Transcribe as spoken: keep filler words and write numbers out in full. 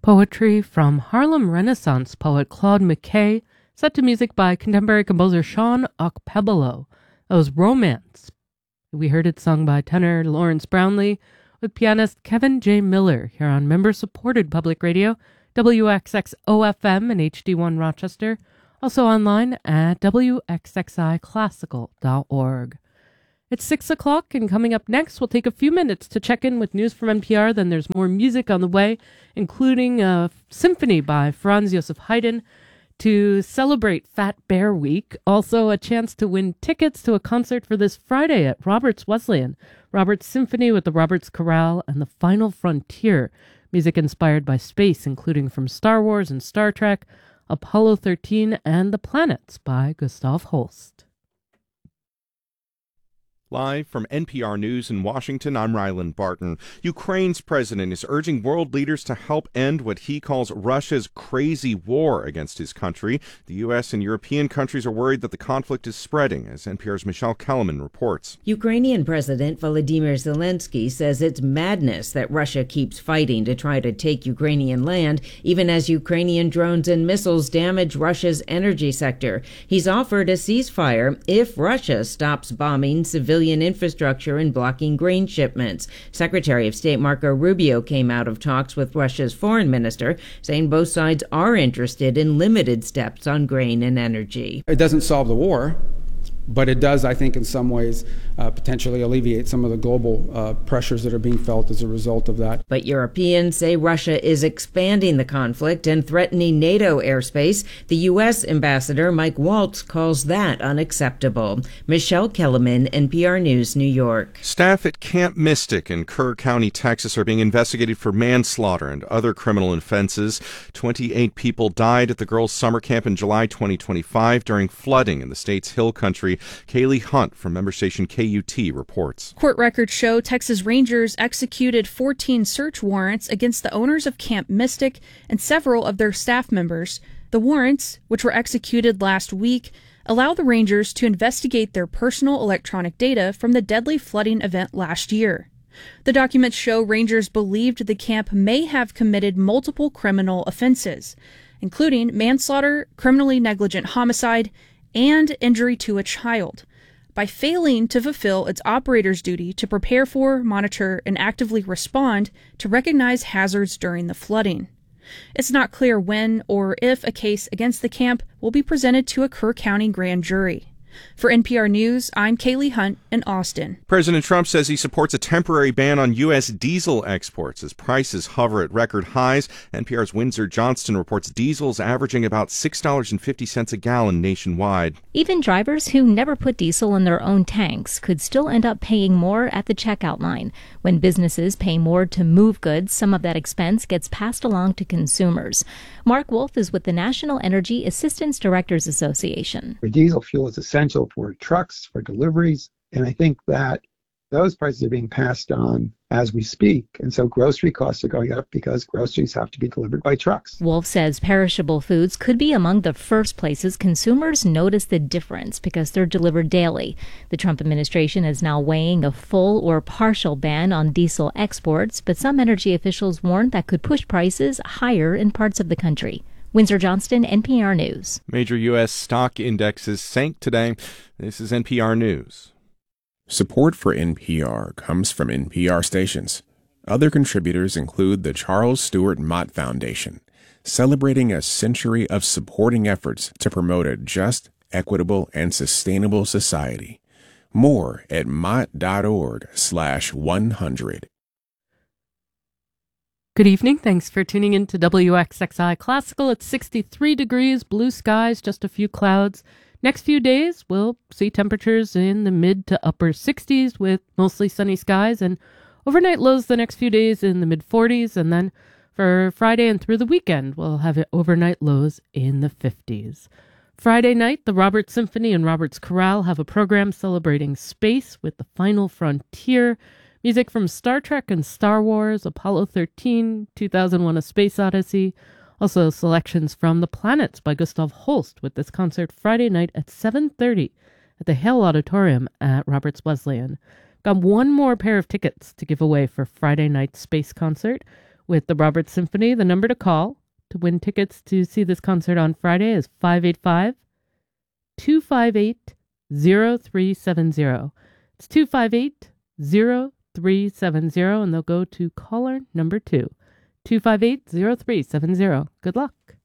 Poetry from Harlem Renaissance poet Claude McKay, set to music by contemporary composer Sean Okpebolo. That was Romance. We heard it sung by tenor Lawrence Brownlee with pianist Kevin J. Miller here on member-supported public radio, W X X O F M and H D one Rochester, also online at W X X I classical dot org. It's six o'clock, and coming up next, we'll take a few minutes to check in with news from N P R. Then there's more music on the way, including a symphony by Franz Joseph Haydn to celebrate Fat Bear Week. Also, a chance to win tickets to a concert for this Friday at Roberts Wesleyan. Roberts Symphony with the Roberts Chorale and the Final Frontier. Music inspired by space, including from Star Wars and Star Trek, Apollo thirteen, and The Planets by Gustav Holst. Live from N P R News in Washington, I'm Ryland Barton. Ukraine's president is urging world leaders to help end what he calls Russia's crazy war against his country. The U S and European countries are worried that the conflict is spreading, as N P R's Michelle Kellerman reports. Ukrainian President Volodymyr Zelensky says it's madness that Russia keeps fighting to try to take Ukrainian land, even as Ukrainian drones and missiles damage Russia's energy sector. He's offered a ceasefire if Russia stops bombing civilian infrastructure and blocking grain shipments. Secretary of State Marco Rubio came out of talks with Russia's foreign minister, saying both sides are interested in limited steps on grain and energy. It doesn't solve the war, but it does, I think, in some ways, uh, potentially alleviate some of the global uh, pressures that are being felt as a result of that. But Europeans say Russia is expanding the conflict and threatening NATO airspace. The U S ambassador, Mike Waltz, calls that unacceptable. Michelle Kellerman, N P R News, New York. Staff at Camp Mystic in Kerr County, Texas, are being investigated for manslaughter and other criminal offenses. twenty-eight people died at the girls' summer camp in July twenty twenty-five during flooding in the state's hill country. Kaylee Hunt from member station K U T reports. Court records show Texas Rangers executed fourteen search warrants against the owners of Camp Mystic and several of their staff members. The warrants, which were executed last week, allow the Rangers to investigate their personal electronic data from the deadly flooding event last year. The documents show Rangers believed the camp may have committed multiple criminal offenses, including manslaughter, criminally negligent homicide, and injury to a child, by failing to fulfill its operator's duty to prepare for, monitor, and actively respond to recognize hazards during the flooding. It's not clear when or if a case against the camp will be presented to a Kerr County grand jury. For N P R News, I'm Kaylee Hunt in Austin. President Trump says he supports a temporary ban on U S diesel exports as prices hover at record highs. N P R's Windsor Johnston reports diesel's averaging about six dollars and fifty cents a gallon nationwide. Even drivers who never put diesel in their own tanks could still end up paying more at the checkout line. When businesses pay more to move goods, some of that expense gets passed along to consumers. Mark Wolf is with the National Energy Assistance Directors Association. For diesel fuel is essential for trucks, for deliveries, and I think that those prices are being passed on as we speak. And so grocery costs are going up because groceries have to be delivered by trucks. Wolf says perishable foods could be among the first places consumers notice the difference because they're delivered daily. The Trump administration is now weighing a full or partial ban on diesel exports, but some energy officials warn that could push prices higher in parts of the country. Windsor Johnston, N P R News. Major U S stock indexes sank today. This is N P R News. Support for N P R comes from N P R stations. Other contributors include the Charles Stewart Mott Foundation, celebrating a century of supporting efforts to promote a just, equitable, and sustainable society. More at mott.org slash 100. Good evening. Thanks for tuning in to W X X I Classical. It's sixty-three degrees, blue skies, just a few clouds. Next few days, we'll see temperatures in the mid to upper sixties with mostly sunny skies, and overnight lows the next few days in the mid forties. And then for Friday and through the weekend, we'll have overnight lows in the fifties. Friday night, the Roberts Symphony and Roberts Chorale have a program celebrating space with the Final Frontier. Music from Star Trek and Star Wars, Apollo thirteen, two thousand one: A Space Odyssey. Also selections from The Planets by Gustav Holst with this concert Friday night at seven thirty at the Hale Auditorium at Roberts Wesleyan. Got one more pair of tickets to give away for Friday night's space concert, with the Roberts Symphony. The number to call to win tickets to see this concert on Friday is five eight five, two five eight, zero three seven zero. It's two five eight, zero three seven zero, and they'll go to caller number two, two five eight, zero three seven zero. Good luck.